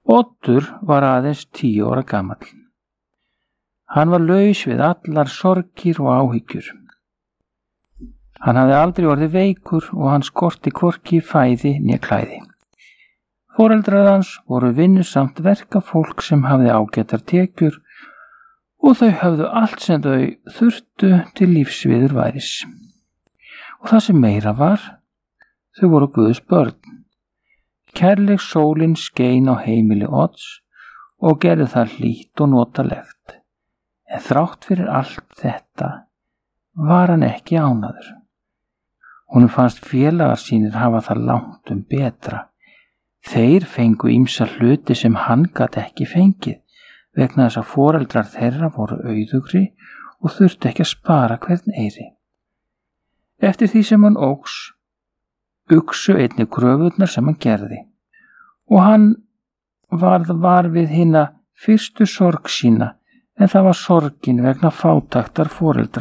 Oddur var aðeins 10 ára gamall. Hann var laus við allar sorgir og áhyggjur. Hann hafði aldrei orðið veikur og hann skorti hvorki fæði né klæði. Foreldrar hans voru vinnusamt verkafólk sem hafði ágætar tekjur og þau höfðu allt sem þau þurftu til lífsviður væris. Og það sem meira var, þau voru Guðs börn. Kærleg sólin skein á heimili Odds og gerði það hlýtt og notalegt. En þrátt fyrir allt þetta var hann ekki ánægður. Honum fannst félagar sínir hafa það langt betra. Þeir fengu ýmsa hluti sem hann gat ekki fengið vegna þess að foreldrar þeirra voru auðugri og þurftu ekki að spara hvern eyri. Eftir því sem hann óx, uxu einnig kröfurnar sem hann gerði og hann varð var við hina fyrstu sorg sína, en það var sorgin vegna fátæktar foreldra